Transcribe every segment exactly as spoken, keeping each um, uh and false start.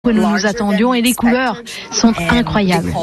que nous nous attendions et les couleurs sont incroyables.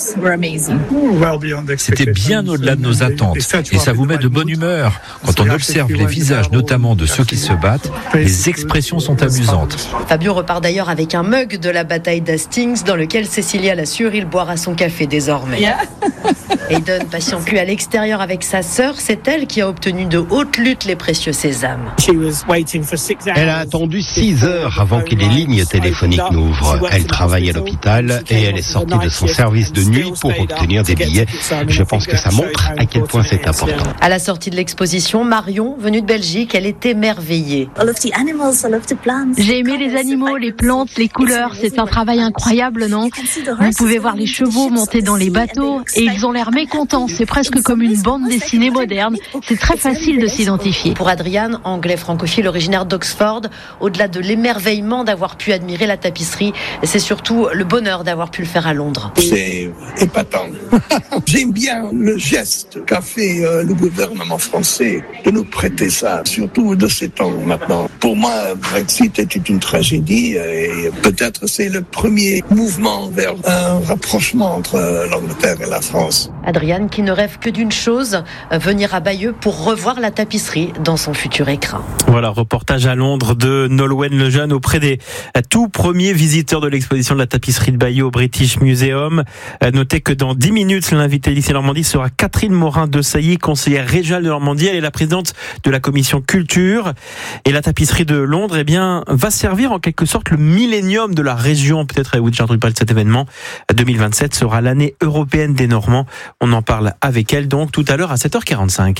C'était bien au-delà de nos attentes et ça vous met de bonne humeur. Quand on observe les visages, notamment de ceux qui se battent, les expressions sont amusantes. Fabio repart d'ailleurs avec un mug de la bataille d'Hastings dans lequel Cécilia l'assure, il boira son café désormais. Hayden, patient plus à l'extérieur avec sa sœur, c'est elle qui a obtenu de haute lutte les précieux sésames. Elle a attendu six heures avant que les lignes téléphoniques n'ouvrent. Elle travaille à l'hôpital et elle est sortie de son service de nuit pour obtenir des billets. Je pense que ça montre à quel point c'est important. À la sortie de l'exposition, Marion, venue de Belgique, elle est émerveillée. J'ai aimé les animaux, les plantes, les couleurs. C'est un travail incroyable, non ? Vous pouvez voir les chevaux monter dans les bateaux et ils ont l'air mécontents. C'est presque comme une bande dessinée moderne. C'est très facile de s'identifier. Pour Adrian, anglais francophile originaire d'Oxford, au-delà de l'émerveillement d'avoir pu admirer la tapisserie, c'est surtout le bonheur d'avoir pu le faire à Londres. C'est épatant. J'aime bien le geste qu'a fait euh, le gouvernement français de nous prêter ça, surtout de ces temps maintenant. Pour moi, Brexit était une tragédie et peut-être c'est le premier mouvement vers un rapprochement entre l'Angleterre et la France. Adrian qui ne rêve que d'une chose, venir à Bayeux pour revoir la tapisserie dans son futur écrin. Voilà, reportage à Londres de Nolwenn Lejeune auprès des tout premiers visiteurs de l'exposition de la tapisserie de Bayeux au British Museum. Notez que dans dix minutes, l'invité d'ici Normandie sera Catherine Morin-Desailly, conseillère régionale de Normandie. Elle est la présidente de la commission culture. Et la tapisserie de Londres, eh bien, va servir en quelque sorte le millénium de la région. Peut-être avez-vous déjà entendu parler de cet événement. deux mille vingt-sept sera l'année européenne des Normands. On en parle avec elle donc tout à l'heure à sept heures quarante-cinq.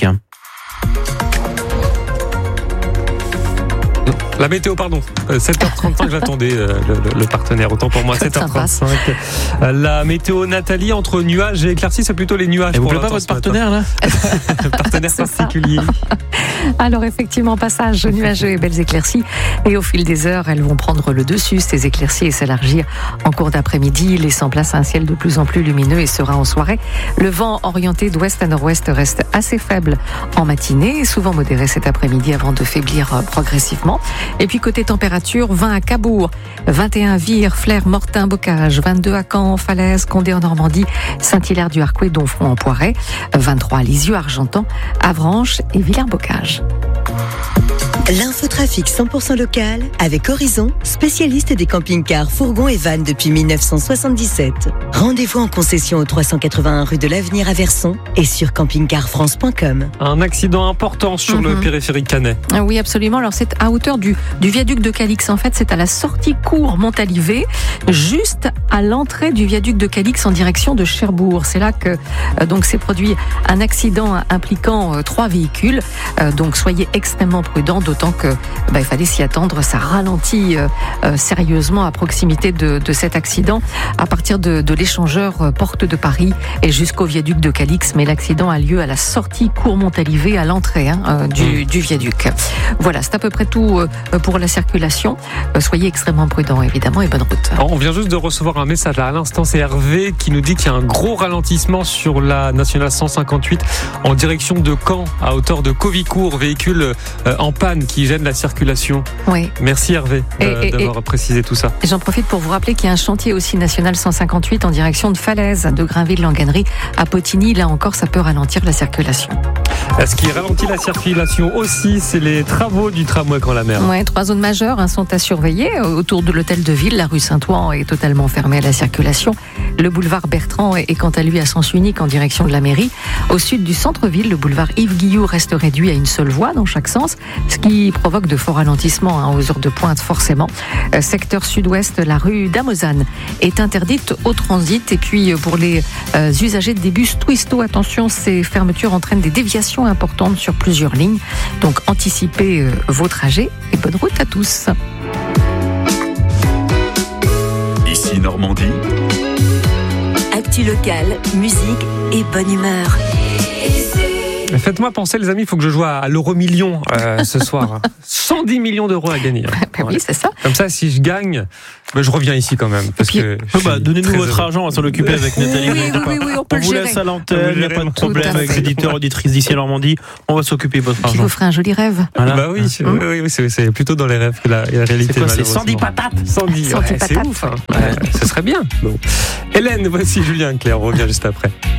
La météo, pardon. sept heures trente-cinq, j'attendais euh, le, le partenaire. Autant pour moi, sept heures trente-cinq. La météo, Nathalie, entre nuages et éclaircies, c'est plutôt les nuages. Et vous plaît pas votre partenaire, là Partenaire particulier. Alors, effectivement, passage nuageux et belles éclaircies. Et au fil des heures, elles vont prendre le dessus, ces éclaircies, et s'élargir en cours d'après-midi, laissant place à un ciel de plus en plus lumineux et serein en soirée. Le vent orienté d'ouest à nord-ouest reste assez faible en matinée, souvent modéré cet après-midi avant de faiblir progressivement. Et puis côté température, vingt à Cabourg, vingt et un Vire, Flers, Mortain, Bocage, vingt-deux à Caen, Falaise, Condé en Normandie, Saint-Hilaire-du-Harcouët, Donfront en Poiret, vingt-trois à Lisieux, Argentan, Avranches et Villers-Bocage. L'infotrafic cent pour cent local avec Horizon, spécialiste des camping-cars, fourgons et vannes depuis mille neuf cent soixante-dix-sept. Rendez-vous en concession au trois cent quatre-vingt-un rue de l'Avenir à Verson et sur camping car france point com. Un accident important sur mm-hmm. le périphérique canet. Oui, absolument. Alors c'est à hauteur du, du viaduc de Calix. En fait, c'est à la sortie cours Montalivet, juste à l'entrée du viaduc de Calix en direction de Cherbourg. C'est là que euh, donc s'est produit un accident impliquant euh, trois véhicules. Euh, donc soyez extrêmement prudents, d'autant que bah, il fallait s'y attendre. Ça ralentit euh, euh, sérieusement à proximité de, de cet accident à partir de, de l'échangeur euh, Porte de Paris et jusqu'au viaduc de Calix. Mais l'accident a lieu à la sortie cours Montalivet, à l'entrée hein, euh, du, du viaduc. Voilà, c'est à peu près tout euh, pour la circulation. Euh, soyez extrêmement prudents, évidemment, et bonne route. Alors, on vient juste de recevoir un message là, à l'instant, c'est Hervé qui nous dit qu'il y a un gros ralentissement sur la nationale cent cinquante-huit en direction de Caen, à hauteur de Covicourt, véhicule euh, en panne qui gêne la circulation. Oui. Merci Hervé euh, et, et, d'avoir et, précisé tout ça. J'en profite pour vous rappeler qu'il y a un chantier aussi national cent cinquante-huit en direction de Falaise, de Grainville-Langannerie à Potigny. Là encore, ça peut ralentir la circulation. Ce qui ralentit la circulation aussi, c'est les travaux du tramway Grand la Mer. Oui, trois zones majeures hein, sont à surveiller. Autour de l'hôtel de ville, la rue Saint-Ouen est totalement fermée à la circulation. Le boulevard Bertrand est, est quant à lui à sens unique en direction de la mairie. Au sud du centre-ville, le boulevard Yves Guilloux reste réduit à une seule voie dans chaque sens, ce qui provoque de forts ralentissements hein, aux heures de pointe forcément. Euh, secteur sud-ouest, la rue d'Amozane est interdite au transit. Et puis pour les euh, usagers des bus Twisto, attention, ces fermetures entraînent des déviations importantes sur plusieurs lignes. Donc anticipez euh, vos trajets et bonne route à tous. Ici Normandie. Actu locale, musique et bonne humeur. Faites-moi penser les amis, il faut que je joue à l'euro million euh, ce soir. cent dix millions d'euros à gagner. Hein. Ben oui, c'est ça. Comme ça, si je gagne, ben je reviens ici quand même. Parce puis, que oh bah, donnez-nous votre heureux. argent, on va s'en occuper avec Nathalie. Oui, oui, oui, oui, on peut on le vous gérer. laisse à l'antenne, il n'y a pas de problème avec les éditeurs, auditrices d'ici à Normandie. On va s'occuper de votre Puis argent. vous ferez un joli rêve. Voilà. Bah oui, hum. oui, oui c'est, c'est plutôt dans les rêves que la, la réalité. C'est quoi, c'est cent dix patates cent dix, cent dix ouais, patates. c'est ouf. Hein. Ouais, ce serait bien. Bon. Hélène, voici Julien Clerc, on revient juste après.